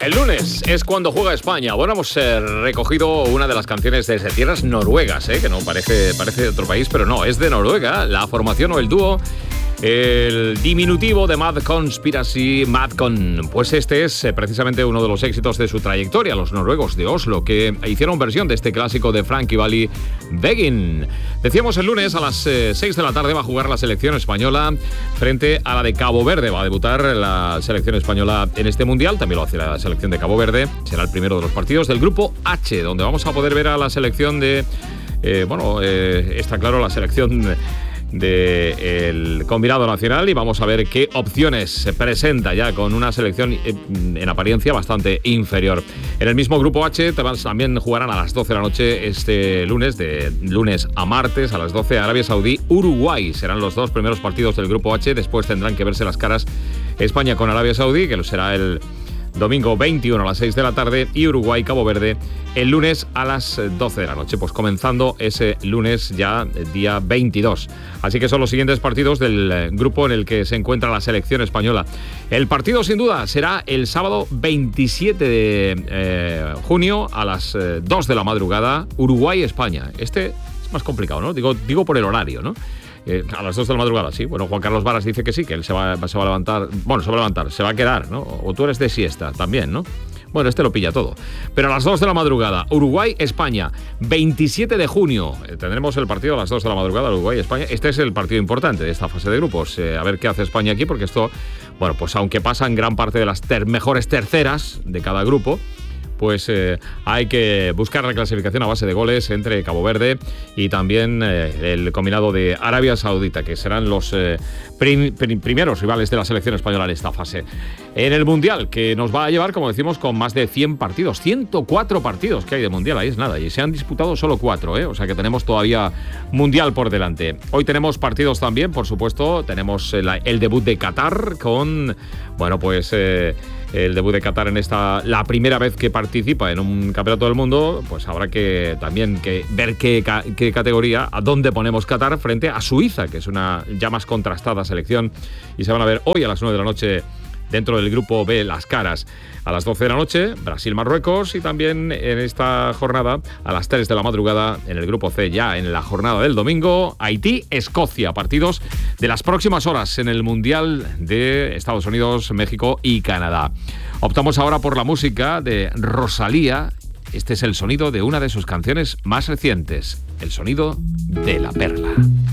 El lunes es cuando juega España. Bueno, hemos recogido una de las canciones desde tierras noruegas, que no parece de otro país, pero no, es de Noruega. La formación o el dúo, el diminutivo de Mad Conspiracy, Madcon. Pues este es precisamente uno de los éxitos de su trayectoria, los noruegos de Oslo, que hicieron versión de este clásico de Frankie Valli, Begin. Decíamos el lunes a las 6 de la tarde va a jugar la selección española frente a la de Cabo Verde. Va a debutar la selección española en este mundial, también lo hace la selección de Cabo Verde. Será el primero de los partidos del grupo H, donde vamos a poder ver a la selección de... está claro, la selección del combinado nacional, y vamos a ver qué opciones se presenta ya con una selección en apariencia bastante inferior. En el mismo grupo H también jugarán a las 12 de la noche este lunes, de lunes a martes a las 12, Arabia Saudí, Uruguay. Serán los dos primeros partidos del grupo H. Después tendrán que verse las caras España con Arabia Saudí, que será el domingo 21 a las 6 de la tarde, y Uruguay-Cabo Verde el lunes a las 12 de la noche, pues comenzando ese lunes ya día 22. Así que son los siguientes partidos del grupo en el que se encuentra la selección española. El partido sin duda será el sábado 27 de junio a las 2 de la madrugada, Uruguay-España. Este es más complicado, ¿no? Digo por el horario, ¿no? A las 2 de la madrugada, sí. Bueno, Juan Carlos Varas dice que sí, que él se va a levantar. Bueno, se va a levantar, se va a quedar, ¿no? O tú eres de siesta también, ¿no? Bueno, este lo pilla todo. Pero a las 2 de la madrugada, Uruguay-España, 27 de junio. Tendremos el partido a las 2 de la madrugada, Uruguay-España. Este es el partido importante de esta fase de grupos. A ver qué hace España aquí, porque esto, bueno, pues aunque pasan gran parte de las mejores terceras de cada grupo, pues hay que buscar la clasificación a base de goles entre Cabo Verde y también el combinado de Arabia Saudita, que serán los primeros rivales de la selección española en esta fase. En el Mundial, que nos va a llevar, como decimos, con más de 100 partidos, 104 partidos que hay de Mundial, ahí es nada, y se han disputado solo 4, o sea que tenemos todavía Mundial por delante. Hoy tenemos partidos también, por supuesto, tenemos el debut de Qatar con, bueno, pues... el debut de Qatar en la primera vez que participa en un campeonato del mundo, pues habrá que también ver qué categoría, a dónde ponemos Qatar frente a Suiza, que es una ya más contrastada selección, y se van a ver hoy a las 9 de la noche dentro del grupo B las caras. A las 12 de la noche, Brasil-Marruecos, y también en esta jornada, a las 3 de la madrugada, en el grupo C, ya en la jornada del domingo, Haití-Escocia, partidos de las próximas horas en el Mundial de Estados Unidos, México y Canadá. Optamos ahora por la música de Rosalía. Este es el sonido de una de sus canciones más recientes, el sonido de La Perla.